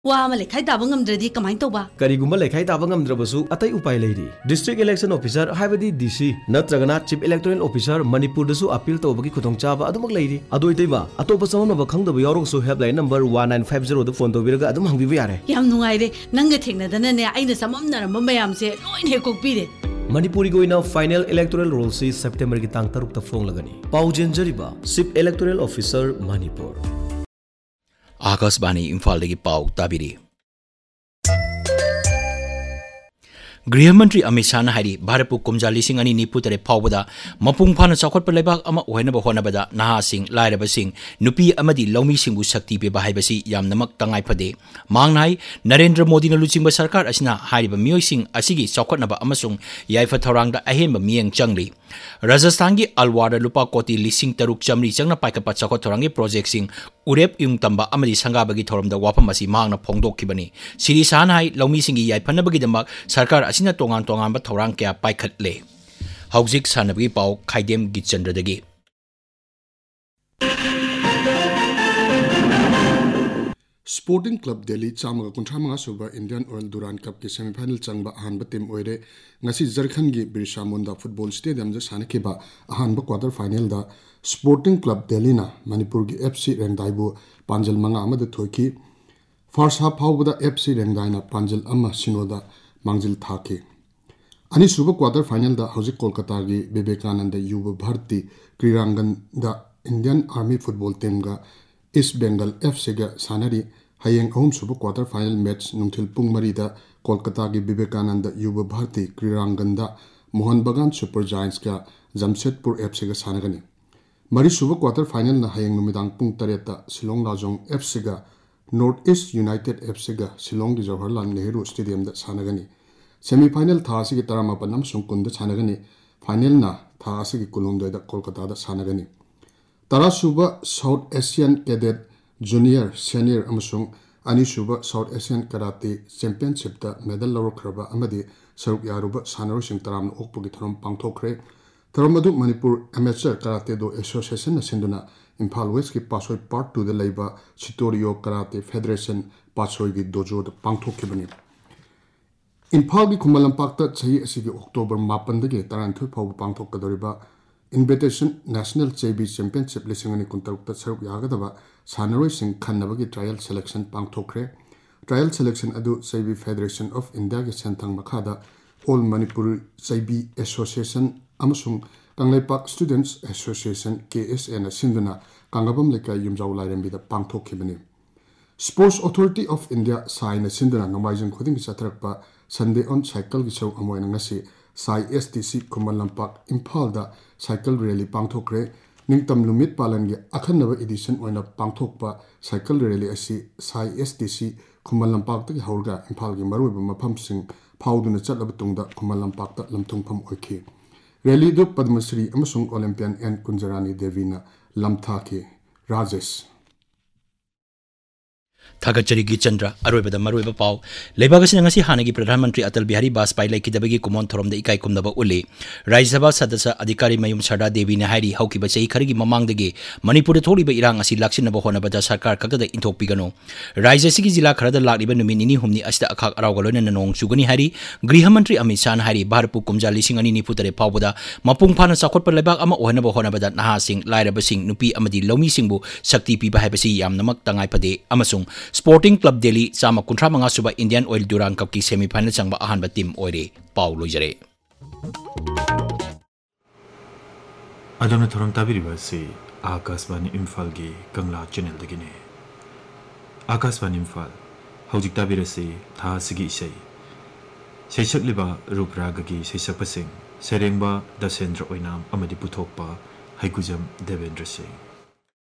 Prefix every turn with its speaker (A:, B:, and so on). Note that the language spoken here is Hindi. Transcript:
A: वा ꯑꯃ ꯂꯩꯈꯥꯏ ꯇꯥꯕ ꯉꯝꯗ꯭ꯔꯗꯤ ꯀꯃꯥꯏ ꯇꯧꯕ
B: ꯀꯔꯤꯒꯨꯝꯕ ꯂꯩꯈꯥꯏ ꯇꯥꯕ ꯉꯝꯗ꯭ꯔꯕꯁꯨ ꯑꯇꯩ ꯎꯄꯥꯏ ꯂꯩꯔꯤ ꯗꯤꯁꯇ꯭ꯔꯤꯛ ꯏꯂꯦꯛꯁꯟ ꯑꯣꯐꯤꯁꯔ ꯍꯥꯏꯕꯗꯤ ꯗꯤꯁꯤ ꯅꯠꯇ꯭ꯔꯒꯅ ꯆꯤꯞ ꯏꯂꯦꯛꯇꯣꯔꯦꯜ ꯑꯣꯐꯤꯁꯔ ꯃꯅꯤꯄꯨꯔꯗꯁꯨ ꯑꯄꯤꯜ ꯇꯧꯕꯒꯤ ꯈꯨꯗꯣꯡꯆꯥꯕ ꯑꯗꯨꯃꯛ ꯂꯩꯔꯤ ꯑꯗꯣ ꯏꯇꯩꯃ ꯑꯇꯣꯞꯄ ꯆꯃꯝꯅꯕ ꯈꯪꯗꯕ ꯌꯥꯎꯔꯒꯁꯨ ꯍꯦꯜꯞꯂꯥꯏꯟ ꯅꯝꯕꯔ 1950 ꯗ ꯐꯣꯟ ꯇꯧꯕꯤꯔꯒ ꯑꯗꯨꯝ ꯍꯪꯕꯤꯕ ꯌꯥꯔꯦ
A: ꯌꯥꯝ ꯅꯨꯡꯉꯥꯏꯔꯦ ꯅꯪꯒ ꯊꯦꯡꯅꯗꯅꯅꯦ ꯑꯩꯅ ꯆꯃꯝꯅꯔꯝꯕ ꯃꯌꯥꯝꯁꯦ ꯂꯣꯏꯅ ꯍꯦꯛ ꯀꯣꯛꯄꯤꯔꯦ
B: ꯃꯅꯤꯄꯨꯔꯒꯤ ꯑꯣꯏꯅ ꯐꯥꯏꯅꯦꯜ ꯏꯂꯦꯛꯇꯣꯔꯦꯜ ꯔꯣꯜꯁꯤ ꯁꯦꯞꯇꯦꯝꯕꯔꯒꯤ ꯇꯥꯡ 6ꯇ ꯐꯣꯡꯂꯒꯅꯤ ꯄꯥꯎ ꯆꯦꯟꯖꯔꯤꯕ chip electoral officer Manipur
C: Akashvani Imphal पाव ताबिरी गृहमंत्री अमित शाह हाई भारत कुमजा 2024 फाउबदा मपुंग फाना चौखट लेबाक होनबदा नहासिंग लाइरबसिंग नुपी अमदी लौमीसिंगबु शक्ति पीबा हाइबसी यामनमक तंगाइफदे मांगनाइ नरेंद्र मोदी लुचिंग सरकार असिना हाइरिबा मियोइसिंग असिगी चौखटनबा अमसुंग याइफा थौरांगदा अहेंबा मियेंग चंगली राजस्थान की अलवार लुपा कोटी 3,600 चंगना पाइकपा चौखट थौरांगी प्रोजेक्टसिंग उरेप युंग तंबा अमदी संगाबगी थौरमदा वाफम असी मांगना फोंदोखिबनी सिरी सान हाइ लौमीसिंगी याइफनबगीदमक सरकार असिना तोंगान तोंगान थौरांग क्या पाइखटले हौजिक सानबगी पाव खाइदेम गिचंद्रदगी
D: स्पोर्टिंग क्लब दिल्ली चामगा कुंथ्रामगा सुबा इंडियन ऑयल दुरान कप के सेमीफाइनल चंगबा अहानबा टीम ओइरे ngasi झारखंड की बिरसा मुंडा फुटबॉल स्टेडियम ज सानखेबा अहानबा क्वार्टर फाइनल दा स्पोर्टिंग क्लब दिल्ली ना मणिपुर की एफसी रेंगदाइबु पांजल मंगा अमद थोइकी फर्स्ट हाफ फाउबदा एफसी रेंगदाइना पांजल अमा सिनोदा मांगजिल थाके अनि सुबह क्वार्टर फाइनल दा हौजिक कोलकाता की विवेकानंद युवा भारती क्रीडांगन दा इंडियन आर्मी फुटबॉल टीम गा ईस्ट बेंगल एफसी गा सानरी हयेंग अहम सुबह क्वार्टर फाइनल मैच नुंथिल पुंग मरी दा कोलकाता की विवेकानंद युवा भारती क्रीडांगन दा मोहन बगान सुपर जायंट्स का जमशेदपुर एफसी गा सानगनी मरी सुबह क्वार्टर फाइनल ना हयेंग नुमिदांग पुंग 3 ता शिलोंग लाजोंग एफसी गा नॉर्थ ईस्ट यूनाइटेड एफसी गा शिलोंग की जवाहरलाल नेहरू स्टेडियम दा सानगनी सेमीफाइनल था की तरामापन कुंद सानगनी फाइनल ना था की कुलुमद Kolkata सानगनी तरासूब south Asian cadet junior senior अनीसूब south Asian karate championship medal लौरख्रबा सरुक यारूब सानरोसिंग तराम ओकपुगी थरम पांथोखरे थरम अदु मणिपुर एमेचर कराटे दो एसोसिएशन सिंधुना इम्फाल वेस्ट की पासोई पार्ट 2 दा लैबा सिटोरियो कराटे फेडरेशन पासोई की दोजो पांथोखिबनी इम्फाल की खुमल लंपाक्ता चही असिगी अक्टोबर 9 दगी 13 फाउब पांथोकदोरिबा इन्विटेशन नेशनल चेबी चैंपियनशिप 2019 सरुक यागदबा सानरोइसिंग खन्नबगी ट्रायल सेलेक्शन पांथोखरे ट्रायल सेलेक्शन अदु चेबी फेडरेशन ऑफ इंडिया के सेंथंग मखादा all Manipur चेबी association अमसुंग कांगलेपाक students association KSN सिंधुना कांगबम लेका युमजाउ लाइरंबिदा पांथोखिबनी sports authority of India sign सिंधुना नोमाइजन खुदिंग चथरकपा Sunday on cycle की सौ अमोयन ngasi साई STC खुमल लंपाक इम्फाल दा साइकिल रैली पांथोखरे निंगतम लुमित पालन के अखनब एडिशन ओइना पांथोकपा साइकिल रैली असी साई STC खुमल लंपाक तक हौरगा इम्फाल की मरुब मफमसिंग फाउदुना चलब तुंगदा खुमल लंपाक ता लमथुंगफम ओइखि रैली दो पद्मश्री अमसुंग ओलंपियन एन कुंजरानी देवीना लमथाके राजेश
C: थागचरी गिचंद्र अरोइबद मरोइब पाव लेबागसिन ngasi हानगी प्रधानमंत्री अटल बिहारी वाजपेयी लेकिदबगी कुमोन थोरमद इकाई कुमदब उले राज्यसभा सदस्य अधिकारी मयुम सरदा देवी ने हाइरी हौकिब चई खरगी ममांगदगी मणिपुर थोलिब इरांग असि लाक्सिनब होनबद सरकार खगद इंथोकपिगनो राज्यसिगी जिला खरद लाक्लिब नुमि निनी हुमनी अस्ता अखाक अरावग लोइना नोंग चुगनी हाइरी गृहमंत्री अमित शाह हाइरी भारत कुमजा 2024 फाउबदा मपुंग फाना चौखट लेबाक अमा ओहनब होनबद नहासिंग लाइरबसिंग नुपी अमदी लौमीसिंगबु शक्ति पीबा हाइबसी यामनमक तंगाइफदे अमसुंग स्पोर्टिंग क्लब दिल्ली 3,35 सुबह इंडियन ऑयल दुरान कप की सेमीफाइनल चंबा अहानबा टीम ओइरे पाउ लोइजरे
E: अदोना थोरम ताबिरिबा से आकाशवाणी इम्फाल की कंगला चैनल दगिने आकाशवाणी इम्फाल हौजिक ताबिरसे था सिगी इसै सैसकलिबा रूपरागगी सैसकपसिंग सेरेंबा दसेंद्र ओइनाम अमदि पुथोकपा हैकुजम देवेंद्र सिंह